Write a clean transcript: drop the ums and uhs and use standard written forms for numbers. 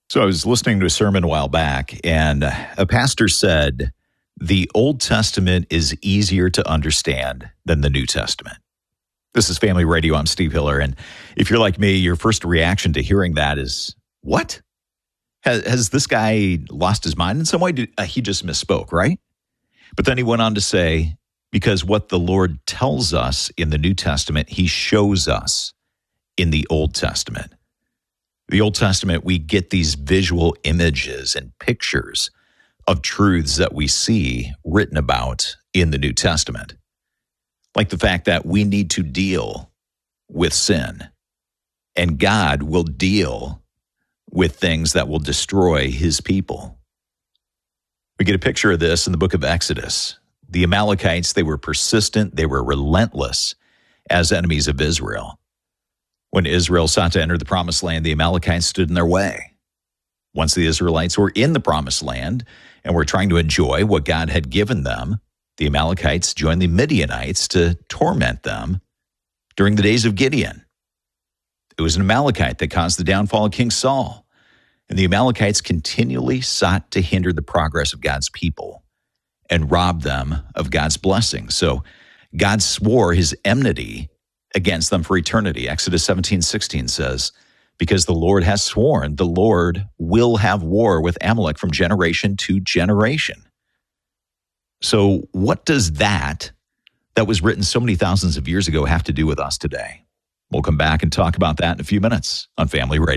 So I was listening to a sermon a while back, and a pastor said, the Old Testament is easier to understand than the New Testament. This is Family Radio. I'm Steve Hiller, and if you're like me, your first reaction to hearing that is, what? Has this guy lost his mind in some way? He just misspoke, right? But then he went on to say, because what the Lord tells us in the New Testament, he shows us in the Old Testament. The Old Testament, we get these visual images and pictures of truths that we see written about in the New Testament. Like the fact that we need to deal with sin, and God will deal with things that will destroy his people. We get a picture of this in the book of Exodus. The Amalekites, they were persistent, they were relentless as enemies of Israel. When Israel sought to enter the promised land, the Amalekites stood in their way. Once the Israelites were in the promised land and were trying to enjoy what God had given them, the Amalekites joined the Midianites to torment them during the days of Gideon. It was an Amalekite that caused the downfall of King Saul, and the Amalekites continually sought to hinder the progress of God's people and rob them of God's blessing. So God swore his enmity against them for eternity. Exodus 17:16 says, because the Lord has sworn, the Lord will have war with Amalek from generation to generation. So what does that was written so many thousands of years ago have to do with us today? We'll come back and talk about that in a few minutes on Family Radio.